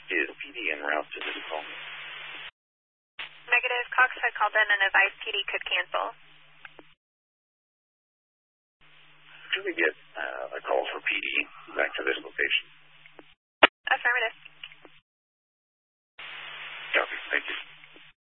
Is PD en route to this call? Negative. Cox had called in and advised PD could cancel. Can we get a call for PD back to this location?